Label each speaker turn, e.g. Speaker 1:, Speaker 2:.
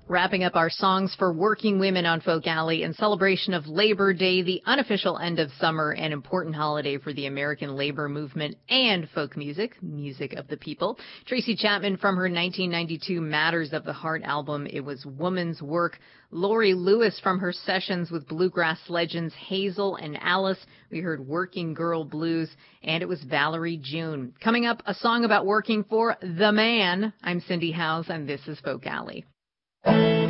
Speaker 1: Wrapping up our songs for working women on Folk Alley in celebration of Labor Day, the unofficial end of summer and important holiday for the American labor movement and folk music, music of the people. Tracy Chapman from her 1992 Matters of the Heart album, it was Woman's Work. Lori Lewis from her sessions with bluegrass legends Hazel and Alice, we heard Working Girl Blues, and it was Valerie June. Coming up, a song about working for the man. I'm Cindy Howes, and this is Folk Alley.